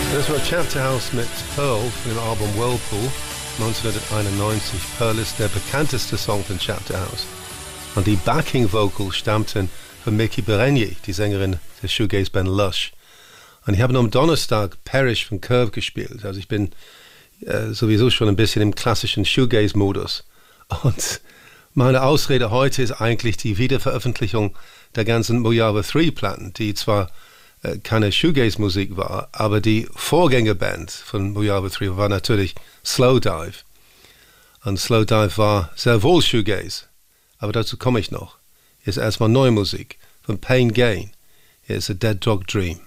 Das war Chapter House mit Pearl von dem Album Whirlpool 1991. Pearl ist der bekannteste Song von Chapter House. Und die Backing Vocals stammten von Miki Berenyi, die Sängerin der Shoegaze-Band Lush. Und ich habe am Donnerstag Parrish von Curve gespielt. Also ich bin sowieso schon ein bisschen im klassischen Shoegaze-Modus. Und meine Ausrede heute ist eigentlich die Wiederveröffentlichung der ganzen Mojave 3-Platten, die zwar keine Shoegaze-Musik war, aber die Vorgängerband von Mojave 3 war natürlich Slowdive. Und Slowdive war sehr wohl Shoegaze, aber dazu komme ich noch. Hier ist erstmal neue Musik von Pain Gain. Hier ist A Dead Dog Dream.